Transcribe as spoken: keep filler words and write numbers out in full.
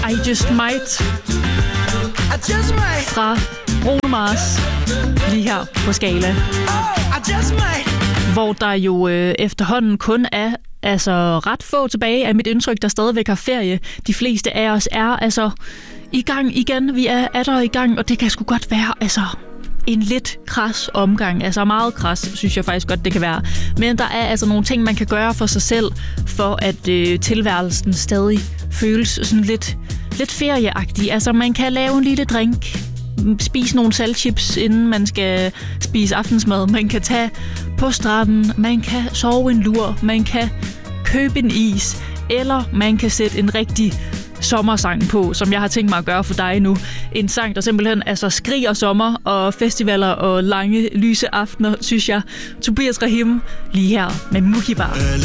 I Just Might fra Bruno Mars, lige her på Skala. Hvor der jo øh, efterhånden kun er altså ret få tilbage af mit indtryk, der stadigvæk har ferie. De fleste af os er altså i gang igen. Vi er, er der i gang, og det kan sgu godt være altså en lidt kras omgang. Altså meget kras, synes jeg faktisk godt, det kan være. Men der er altså nogle ting, man kan gøre for sig selv, for at øh, tilværelsen stadig føles sådan lidt, lidt ferieagtig. Altså man kan lave en lille drink, spise nogle saltchips, inden man skal spise aftensmad. Man kan tage på stranden, man kan sove en lur, man kan købe en is, eller man kan sætte en rigtig sommersang på, som jeg har tænkt mig at gøre for dig nu. En sang, der simpelthen altså skriger sommer og festivaler og lange, lyse aftener, synes jeg. Tobias Rahim, lige her med Mukibar.